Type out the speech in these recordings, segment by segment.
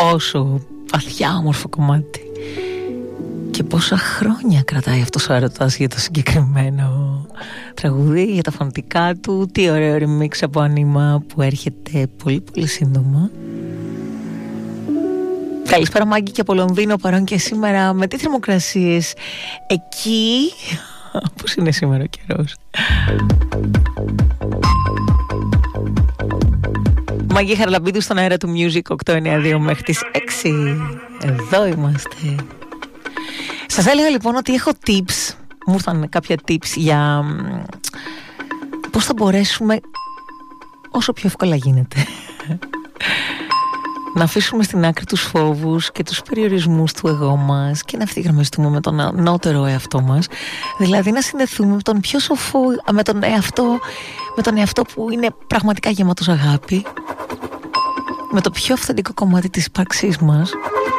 πόσο βαθιά όμορφο κομμάτι. Και πόσα χρόνια κρατάει αυτός ο έρωτας για το συγκεκριμένο τραγούδι, για τα φωνητικά του. Τι ωραίο remix από Ανίμα που έρχεται πολύ πολύ σύντομα. Καλησπέρα Μάγκη και από Λονδίνο, παρόν και σήμερα με τις θερμοκρασίες εκεί. Πώς είναι σήμερα ο καιρός. Μάγκη Χαραλαμπίδου στον αέρα του Music 892 μέχρι τις 6. Εδώ είμαστε. Σας έλεγα λοιπόν ότι έχω tips. Μου ήρθαν κάποια tips για πώς θα μπορέσουμε όσο πιο εύκολα γίνεται να αφήσουμε στην άκρη τους φόβους και τους περιορισμούς του εγώ μας και να ευθυγραμμιστούμε με τον ανώτερο εαυτό μας. Δηλαδή να συνδεθούμε με τον πιο σοφό, με τον εαυτό που είναι πραγματικά γεμάτος αγάπη, με το πιο αυθεντικό κομμάτι της ύπαρξής μας.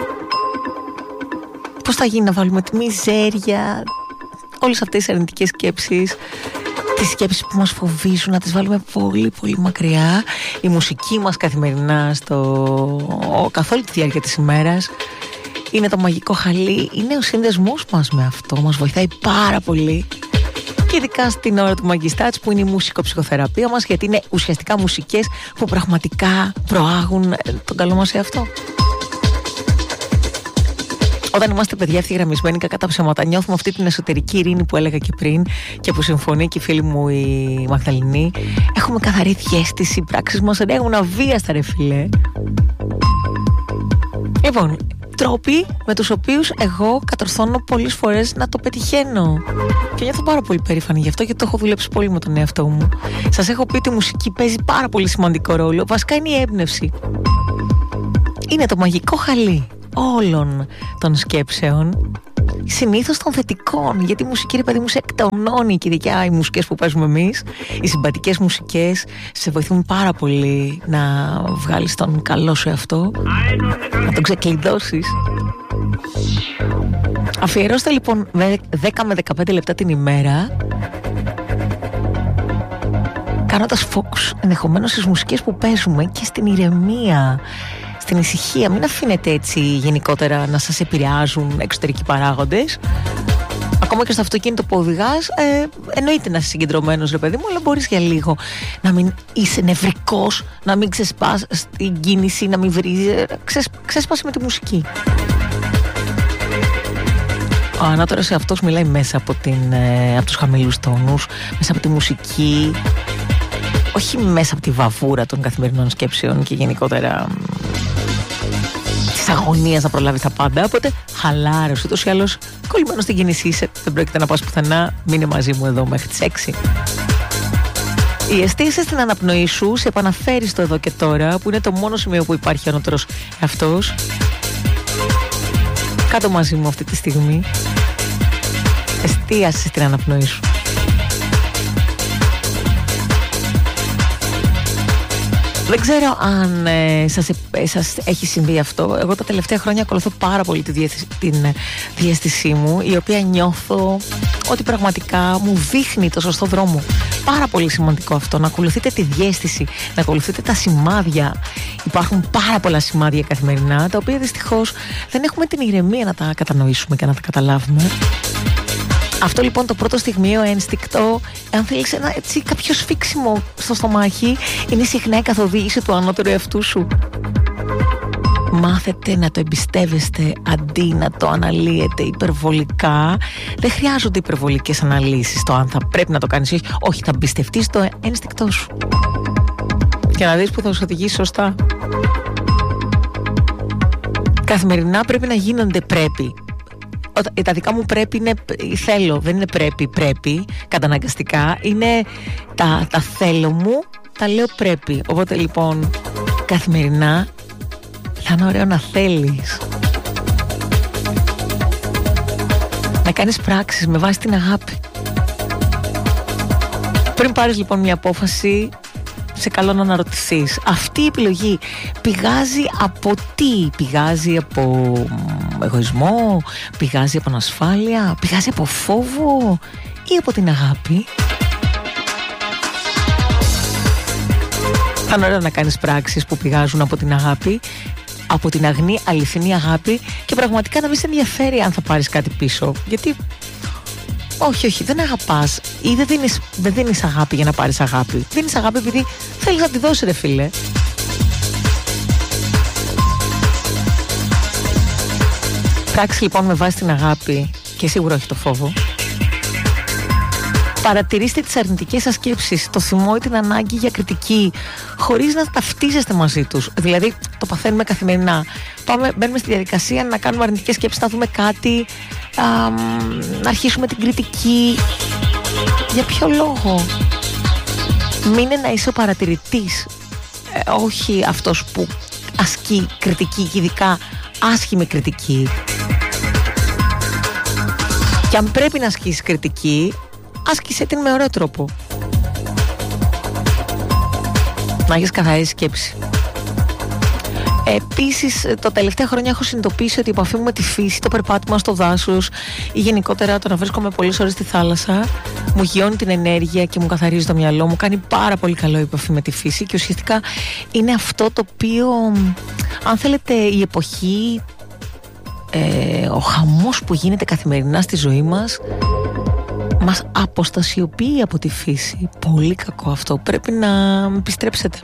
Πώς θα γίνει να βάλουμε τη μιζέρια, όλες αυτές τις αρνητικές σκέψεις, τις σκέψεις που μας φοβίζουν, να τις βάλουμε πολύ πολύ μακριά. Η μουσική μας καθημερινά καθ' όλη τη διάρκεια της ημέρας είναι το μαγικό χαλί, είναι ο σύνδεσμός μας με αυτό, μας βοηθάει πάρα πολύ. Και ειδικά στην ώρα του Μαγκιστάτς που είναι η μουσικοψυχοθεραπεία μας, γιατί είναι ουσιαστικά μουσικές που πραγματικά προάγουν τον καλό μας εαυτό. Όταν είμαστε παιδιά ευθυγραμμισμένοι κακά τα ψέματα, νιώθουμε αυτή την εσωτερική ειρήνη που έλεγα και πριν και που συμφωνεί και η φίλη μου η Μαγδαληνή. Έχουμε καθαρή διαίσθηση, οι πράξεις μας ρέγουν αβίαστα ρε φίλε. Λοιπόν, τρόποι με τους οποίους εγώ κατορθώνω πολλές φορές να το πετυχαίνω. Και νιώθω πάρα πολύ περήφανη γι' αυτό, γιατί το έχω δουλέψει πολύ με τον εαυτό μου. Σας έχω πει ότι η μουσική παίζει πάρα πολύ σημαντικό ρόλο. Βασικά είναι η έμπνευση. Είναι το μαγικό χαλί όλων των σκέψεων, συνήθως των θετικών, γιατί η μουσική ρε παιδί μου σε εκτονώνει, και ειδικά οι μουσικές που παίζουμε εμείς, οι συμπατικές μουσικές σε βοηθούν πάρα πολύ να βγάλεις τον καλό σου εαυτό, να τον ξεκλειδώσεις. Αφιερώστε λοιπόν 10 με 15 λεπτά την ημέρα κάνοντας focus ενδεχομένως στις μουσικές που παίζουμε και στην ηρεμία, στην ησυχία. Μην αφήνετε έτσι γενικότερα να σας επηρεάζουν εξωτερικοί παράγοντες. Ακόμα και στο αυτοκίνητο που οδηγάς, εννοείται να είσαι συγκεντρωμένος ρε παιδί μου, αλλά μπορείς για λίγο να μην είσαι νευρικός, να μην ξεσπάς στην κίνηση, να μην βρίζει. Ξέσπασε με τη μουσική. Ο ανώτερος εαυτός μιλάει μέσα από τους χαμηλούς τόνους, μέσα από τη μουσική, όχι μέσα από τη βαβούρα των καθημερινών σκέψεων και γενικότερα της αγωνίας να προλάβεις τα πάντα. Οπότε χαλάρωσε, ούτως ή άλλως κολλημένος στην κίνησή είσαι, δεν πρόκειται να πας πουθενά. Μείνε μαζί μου εδώ μέχρι τις 6. Η εστίαση στην αναπνοή σου σε επαναφέρει στο εδώ και τώρα, που είναι το μόνο σημείο που υπάρχει ο ανώτερος εαυτός. Κάτω μαζί μου αυτή τη στιγμή. Εστίαση στην αναπνοή σου. Δεν ξέρω αν σας έχει συμβεί αυτό. Εγώ τα τελευταία χρόνια ακολουθώ πάρα πολύ την διαίσθησή μου, η οποία νιώθω ότι πραγματικά μου δείχνει το σωστό δρόμο. Πάρα πολύ σημαντικό αυτό, να ακολουθείτε τη διαίσθηση, να ακολουθείτε τα σημάδια. Υπάρχουν πάρα πολλά σημάδια καθημερινά, τα οποία δυστυχώς δεν έχουμε την ηρεμία να τα κατανοήσουμε και να τα καταλάβουμε. Αυτό λοιπόν το πρώτο στιγμίο ένστικτο, αν θέλεις κάποιο σφίξιμο στο στομάχι, είναι συχνά η καθοδήγηση του ανώτερου εαυτού σου. Μάθετε να το εμπιστεύεστε αντί να το αναλύετε υπερβολικά. Δεν χρειάζονται υπερβολικές αναλύσεις το αν θα πρέπει να το κάνεις ή όχι. Όχι, θα εμπιστευτείς το ένστικτό σου και να δεις που θα σου οδηγήσει σωστά. Καθημερινά πρέπει να γίνονται πρέπει. Τα δικά μου πρέπει είναι θέλω, δεν είναι πρέπει καταναγκαστικά. Είναι τα θέλω μου, τα λέω πρέπει. Οπότε λοιπόν καθημερινά θα είναι ωραίο να θέλεις, να κάνεις πράξεις με βάση την αγάπη. Πριν πάρεις λοιπόν μια απόφαση, σε καλό να αναρωτηθείς, αυτή η επιλογή πηγάζει από τι? Πηγάζει από εγωισμό, πηγάζει από ανασφάλεια, πηγάζει από φόβο ή από την αγάπη? Θα είναι ωραίο να κάνεις πράξεις που πηγάζουν από την αγάπη, από την αγνή αληθινή αγάπη και πραγματικά να μην σε ενδιαφέρει αν θα πάρεις κάτι πίσω. Γιατί όχι, δεν αγαπάς ή δεν δίνεις αγάπη για να πάρεις αγάπη. Δίνεις αγάπη επειδή θέλεις να τη δώσεις, ρε φίλε. Πράξεις λοιπόν με βάση την αγάπη και σίγουρα όχι το φόβο. Παρατηρήστε τις αρνητικές σας σκέψεις, το θυμό ή την ανάγκη για κριτική, χωρίς να ταυτίζεστε μαζί τους. Δηλαδή, το παθαίνουμε καθημερινά. Μπαίνουμε στη διαδικασία να κάνουμε αρνητικές σκέψεις, να δούμε κάτι, να αρχίσουμε την κριτική. Για ποιο λόγο? Μείνε να είσαι ο παρατηρητής, όχι αυτός που ασκεί κριτική και ειδικά άσχημη κριτική. Και αν πρέπει να ασκήσεις κριτική, άσκησε την με ωραίο τρόπο. Να έχεις καθαρή σκέψη. Επίσης, τα τελευταία χρόνια έχω συνειδητοποιήσει ότι η επαφή μου με τη φύση, το περπάτημα στο δάσος ή γενικότερα το να βρίσκομαι πολλές ώρες στη θάλασσα, μου γιώνει την ενέργεια και μου καθαρίζει το μυαλό μου. Κάνει πάρα πολύ καλό η επαφή με τη φύση και ουσιαστικά είναι αυτό το οποίο, αν θέλετε, η εποχή, ο χαμός που γίνεται καθημερινά στη ζωή μας αποστασιοποιεί από τη φύση. Πολύ κακό αυτό. Πρέπει να επιστρέψετε.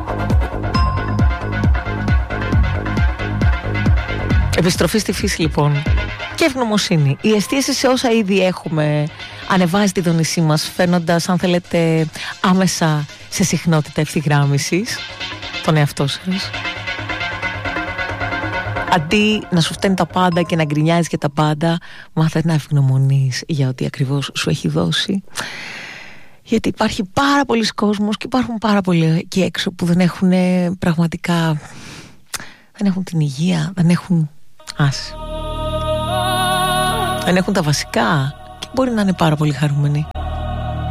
Επιστροφή στη φύση λοιπόν. Και ευγνωμοσύνη. Η εστίαση σε όσα ήδη έχουμε ανεβάζει τη δόνησή μας, φαίνοντας, αν θέλετε, άμεσα σε συχνότητα ευθυγράμμισης τον εαυτό σας. Αντί να σου φταίνει τα πάντα και να γκρινιάζεις για τα πάντα, μάθε να ευγνωμονείς για ό,τι ακριβώς σου έχει δώσει. Γιατί υπάρχει πάρα πολλοί κόσμος και υπάρχουν πάρα πολλοί εκεί έξω που δεν έχουν πραγματικά, δεν έχουν την υγεία, δεν έχουν δεν έχουν τα βασικά και μπορεί να είναι πάρα πολύ χαρούμενοι.